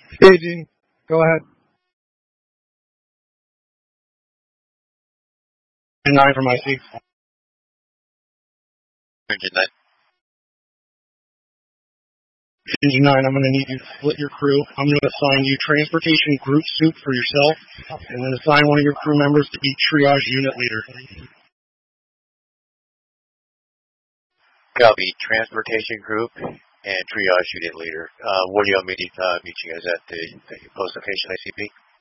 Staging. Go ahead. 9 from IC. Engine 9. Engine 9, I'm going to need you to split your crew. I'm going to assign you transportation group soup for yourself, and then assign one of your crew members to be triage unit leader. Copy. Transportation group and triage unit leader. What do you want me to meet you guys at the post location ICP?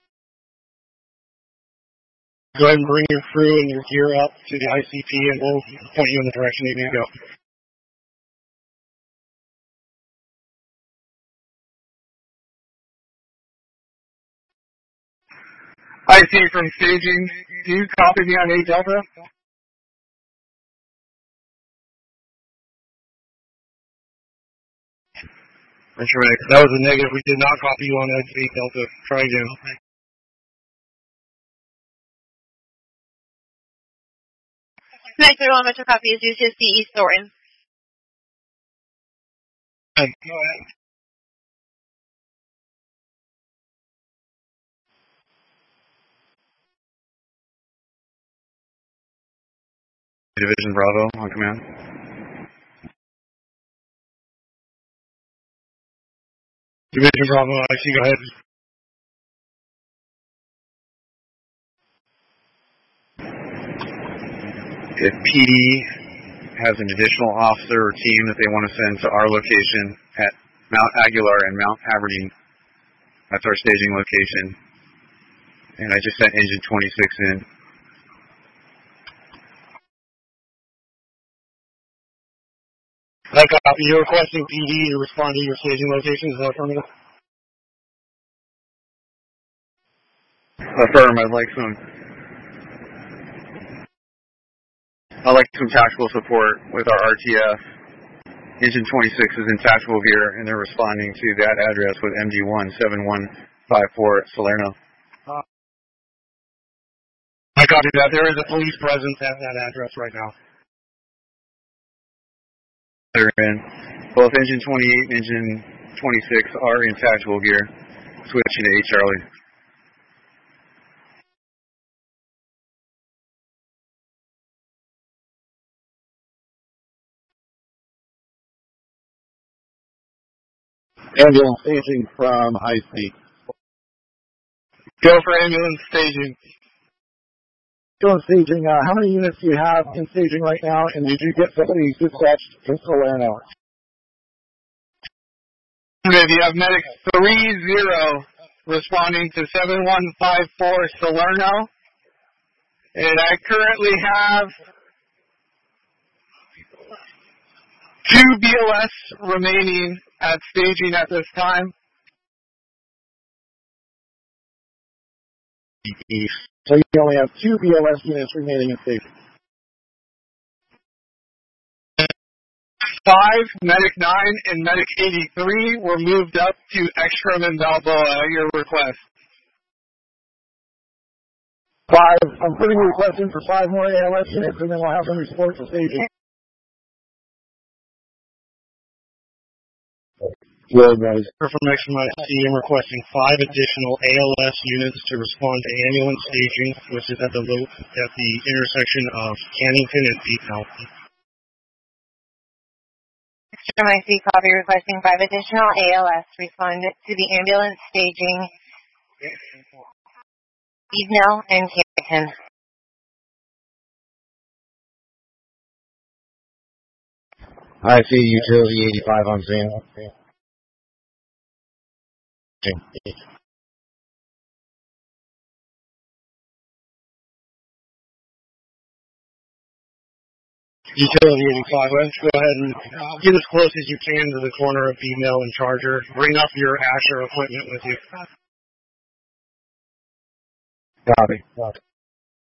Go ahead and bring your crew and your gear up to the ICP, and we'll point you in the direction you need to go. IC from staging. Do you copy me on 8 Delta? That was a negative. We did not copy you on 8 Delta. Try again. Nice, everyone. Metro copy is due to CE Thornton. Go ahead. Division Bravo on command. Division Bravo, I see. Go ahead. If PD has an additional officer or team that they want to send to our location at Mount Aguilar and Mount Aberdeen, that's our staging location. And I just sent Engine 26 in. I copy. You're requesting PD to respond to your staging location. Is that affirmative? Affirm. I'd like some tactical support with our RTF. Engine 26 is in tactical gear, and they're responding to that address with MD1 7154 at Salerno. I copy that. There is a police presence at that address right now. They're in. Both Engine 28 and Engine 26 are in tactical gear. Switching to 8 Charlie. Ambulance staging from IC. Go for ambulance staging. Ambulance staging, how many units do you have in staging right now, and did you get somebody dispatched to Salerno? You have medic 30 responding to 7154 Salerno, and I currently have 2 BLS remaining at staging at this time. So you only have 2 BLS units remaining in staging. 5, Medic 9, and Medic 83 were moved up to Ekstrom and Balboa at your request. 5, I'm putting a request in for 5 more ALS units, and then we'll have them report to staging. From Ekstrom IC, I'm requesting 5 additional ALS units to respond to ambulance staging, which is at the intersection of Cannington and Peakmount. Ekstrom IC copy requesting 5 additional ALS respond to the ambulance staging Edenell and Cannington. IC utility 85 on scene. Utility 85, let's go ahead and get as close as you can to the corner of Female and Charger. Bring up your Asher equipment with you. Copy.